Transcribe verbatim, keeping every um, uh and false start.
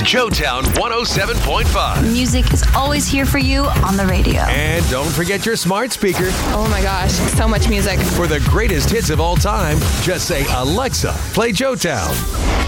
Joetown one oh seven point five. Music is always here for you on the radio. And don't forget your smart speaker. Oh my gosh, so much music. For the greatest hits of all time, just say, Alexa, play Joetown.